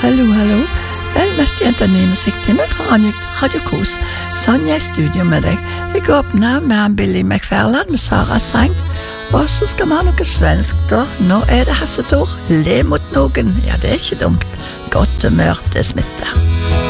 Hallo, hallo. Vel møtt jenta ny musikktimen fra Radio Kos. Sonja i studio med deg. Jeg åpner med Billy McFarland med Saras sang. Og så skal vi ha noe svensk da. Nå er det Hasse Thor. Le mot noen. Ja, det er ikke dumt. Godt humør, det smitter.